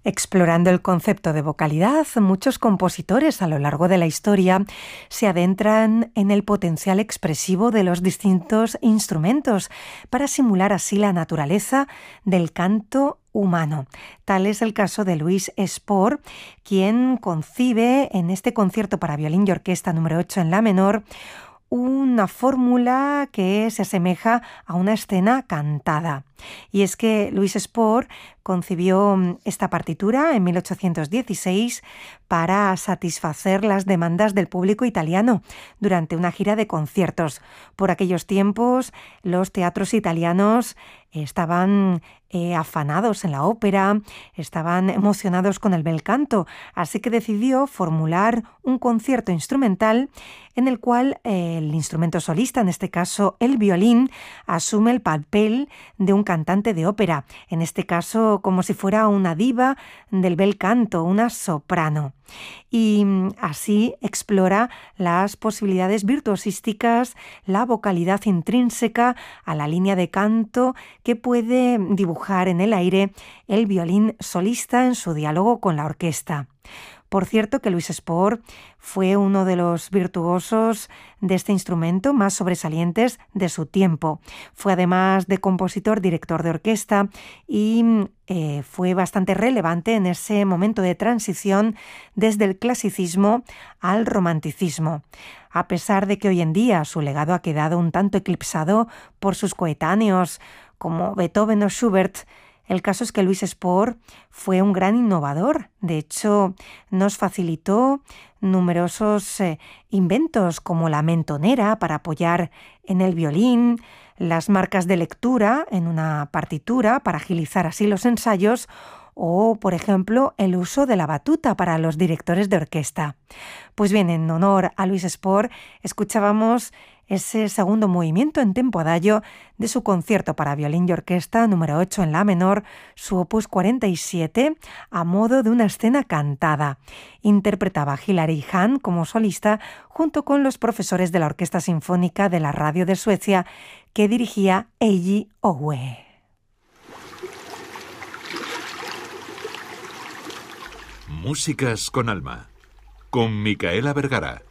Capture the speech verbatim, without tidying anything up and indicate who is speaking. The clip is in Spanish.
Speaker 1: Explorando el concepto de vocalidad, muchos compositores a lo largo de la historia se adentran en el potencial expresivo de los distintos instrumentos para simular así la naturaleza del canto humano. Tal es el caso de Louis Spohr, quien concibe en este concierto para violín y orquesta número ocho en la menor una fórmula que se asemeja a una escena cantada. Y es que Louis Spohr concibió esta partitura en mil ochocientos dieciséis para satisfacer las demandas del público italiano durante una gira de conciertos. Por aquellos tiempos, los teatros italianos estaban eh, afanados en la ópera, estaban emocionados con el bel canto, así que decidió formular un concierto instrumental en el cual eh, el instrumento solista, en este caso el violín, asume el papel de un cantante de ópera, en este caso como si fuera una diva del bel canto, una soprano. Y así explora las posibilidades virtuosísticas, la vocalidad intrínseca a la línea de canto que puede dibujar en el aire el violín solista en su diálogo con la orquesta. Por cierto que Louis Spohr fue uno de los virtuosos de este instrumento más sobresalientes de su tiempo. Fue además de compositor, director de orquesta y eh, fue bastante relevante en ese momento de transición desde el clasicismo al romanticismo. A pesar de que hoy en día su legado ha quedado un tanto eclipsado por sus coetáneos como Beethoven o Schubert, el caso es que Louis Spohr fue un gran innovador. De hecho, nos facilitó numerosos eh, inventos como la mentonera para apoyar en el violín, las marcas de lectura en una partitura para agilizar así los ensayos o, por ejemplo, el uso de la batuta para los directores de orquesta. Pues bien, en honor a Louis Spohr, escuchábamos ese segundo movimiento en tempo adagio de su concierto para violín y orquesta número ocho en la menor, su opus cuarenta y siete, a modo de una escena cantada. Interpretaba Hilary Hahn como solista junto con los profesores de la Orquesta Sinfónica de la Radio de Suecia que dirigía Eiji Oue.
Speaker 2: Músicas con alma, con Micaela Vergara.